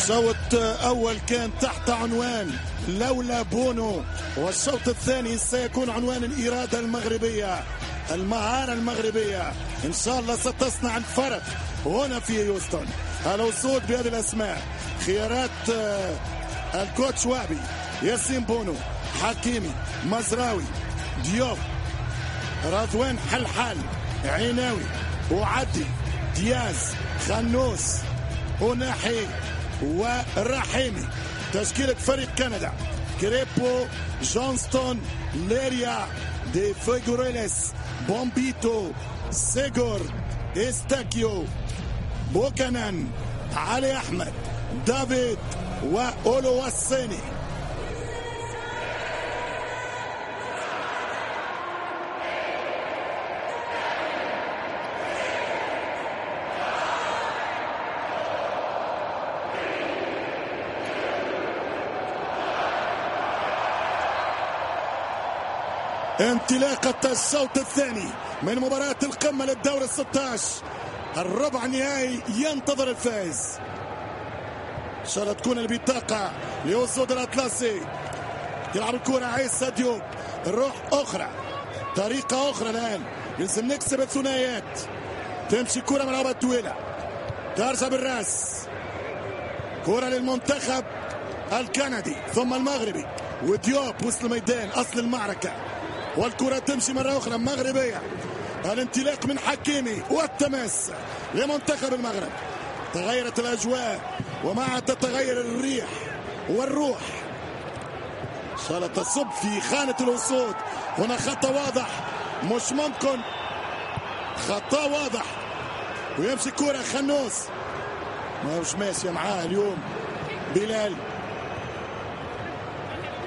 شوط أول كان تحت عنوان لولا بونو، والشوط الثاني سيكون عنوان الإرادة المغربية، المهارة المغربية إن شاء الله ستصنع الفرق هنا في هيوستن. الوصول بهذه الأسماء خيارات الكوتش وابي: ياسين بونو، حكيمي، مزراوي، ديوب، رضوان حلحال، عيناوي، وعدي، دياز، خنوس، وناحي، والرحيمي. تشكيلة فريق كندا: كريبو، جونستون، ليريا، دي فيغوريليس، بومبيتو، سيغور، استاكيو، بوكانان، علي أحمد، دافيد، وأولواسيني. انطلاقة الشوط الثاني من مباراة القمة للدور 16، الربع النهائي ينتظر الفائز. ان شاء الله تكون البطاقة لأسود الأطلسي. يلعب الكرة عيسى ديوب، الروح أخرى، طريقة أخرى الآن، لازم نكسب الثنائيات. تمشي كرة ملعوبة طويلة، ترجع بالراس، كرة للمنتخب الكندي ثم المغربي، وديوب وسط الميدان أصل المعركة، والكرة تمشي مرة أخرى مغربية. الانطلاق من حكيمي والتماس لمنتخب المغرب. تغيرت الأجواء ومعها تتغير الريح والروح. إن شاء الله تصب في خانة الأسود. هنا خطأ واضح، مش ممكن، خطأ واضح، ويمشي كرة خنوس، ما مش ماشية معاه اليوم بلال.